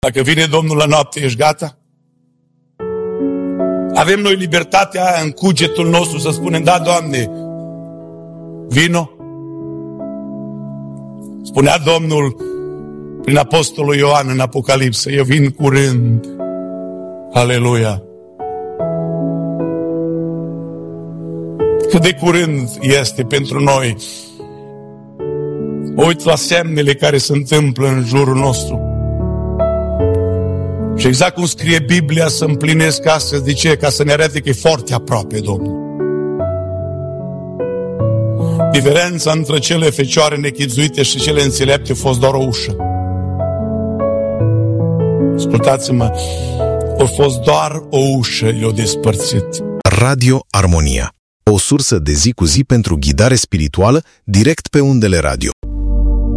Dacă vine Domnul la noapte, ești gata? Avem noi libertatea aia în cugetul nostru să spunem, da, Doamne, vino. Spunea Domnul prin Apostolul Ioan în Apocalipsă, eu vin curând. Aleluia! Cât de curând este pentru noi. Uit la semnele care se întâmplă în jurul nostru. Și exact cum scrie Biblia, să împlinesc astăzi. De ce? Ca să ne arate că e foarte aproape Domnul. Diferența între cele fecioare nechibzuite și cele înțelepte a fost doar o ușă. Ascultați-mă, a fost doar o ușă, le-a despărțit. Radio Armonia, o sursă de zi cu zi pentru ghidare spirituală direct pe undele radio.